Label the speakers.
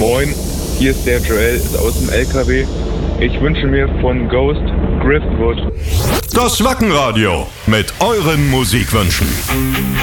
Speaker 1: Moin, hier ist der Joel aus dem LKW. Ich wünsche mir von Ghost Driftwood.
Speaker 2: Das Wackenradio mit euren Musikwünschen.